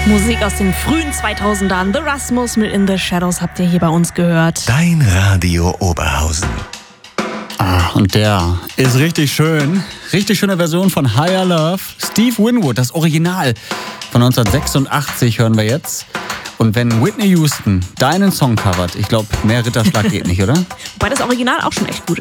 Musik aus den frühen 2000ern. The Rasmus mit In the Shadows habt ihr hier bei uns gehört. Dein Radio Oberhausen. Und der ist richtig schön. Richtig schöne Version von Higher Love. Steve Winwood, das Original von 1986 hören wir jetzt. Und wenn Whitney Houston deinen Song covert, ich glaube, mehr Ritterschlag geht nicht, oder? Wobei das Original auch schon echt gut ist.